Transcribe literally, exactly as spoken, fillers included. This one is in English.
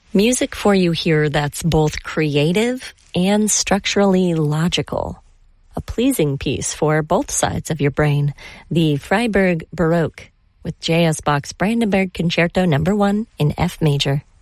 Music for you here that's both creative and structurally logical. A pleasing piece for both sides of your brain. The Freiburg Baroque with J S. Bach's Brandenburg Concerto number one in F major.